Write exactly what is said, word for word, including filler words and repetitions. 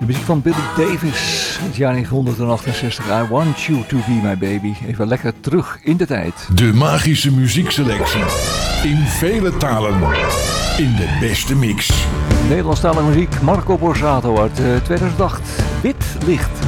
De muziek van Billy Davis, het jaar negentien achtenzestig. I Want You To Be My Baby. Even lekker terug in de tijd. De magische muziekselectie. In vele talen. In de beste mix. Nederlandstalige muziek, Marco Borsato uit uh, tweeduizend acht. Wit licht.